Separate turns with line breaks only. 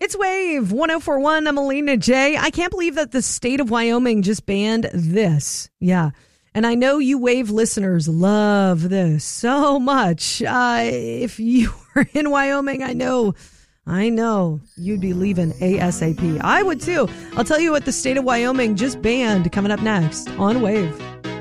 It's Wave 104.1. I'm Alina J. I can't believe that the state of Wyoming just banned this. Yeah. And I know you Wave listeners love this so much. If you were in Wyoming, I know you'd be leaving ASAP. I would too. I'll tell you what the state of Wyoming just banned coming up next on Wave.